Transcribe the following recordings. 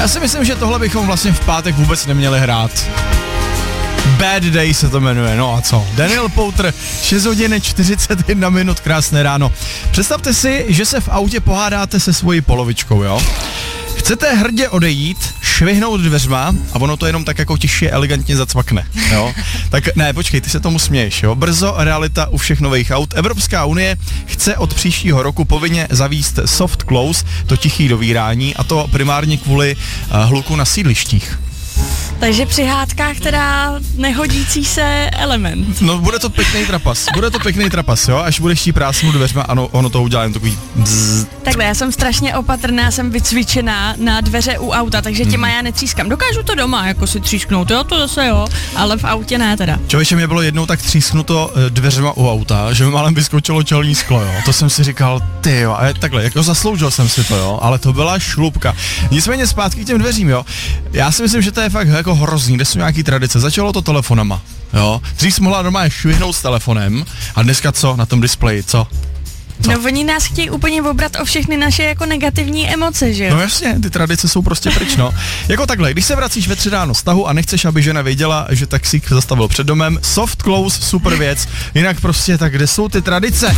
Já si myslím, že tohle bychom vlastně v pátek vůbec neměli hrát. Bad Day se to jmenuje, no a co? Daniel Powter, 6 hodin 41 minut, krásné ráno. Představte si, že se v autě pohádáte se svojí polovičkou, jo? Chcete hrdě odejít, švihnout dveřma a ono to jenom tak jako tiše elegantně zacvakne, jo? Tak ne, počkej, ty se tomu směješ, jo? Brzo realita u všech nových aut. Evropská unie chce od příštího roku povinně zavést soft close, to tichý dovírání, a to primárně kvůli hluku na sídlištích. Takže při hádkách teda nehodící se element. No, bude to pěkný trapas, jo, až budeš chtít prásnout dveřma, ano, ono to udělá jen takový bzzz. Takhle, já jsem strašně opatrná, jsem vycvičená na dveře u auta, takže těma já netřískám. Dokážu to doma jako si třísknout, jo, to zase jo, ale v autě ne teda. Člověče, mě bylo jednou tak třísknuto dveřma u auta, že mi málem vyskočilo čelní sklo, jo. To jsem si říkal, tyjo, a takhle, jako zasloužil jsem si to, jo, ale to byla šlupka. Nicméně zpátky k těm dveřím, jo. Já si myslím, že to je fakt jako hrozný, kde jsou nějaký tradice. Začalo to telefonama, jo. Dřív jsi mohla normálně švihnout s telefonem a dneska co na tom displeji, co? No oni nás chtějí úplně obrat o všechny naše jako negativní emoce, že jo? No jasně, ty tradice jsou prostě pryč, no. Jako takhle, když se vracíš ve 3 ráno z tahu a nechceš, aby žena věděla, že taxík zastavil před domem, soft close, super věc, jinak prostě tak kde jsou ty tradice?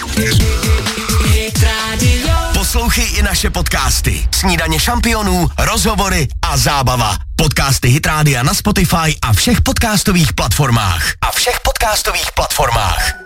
Poslouchej i naše podcasty. Snídaně šampionů, rozhovory a zábava. Podcasty Hit Rádia na Spotify a všech podcastových platformách.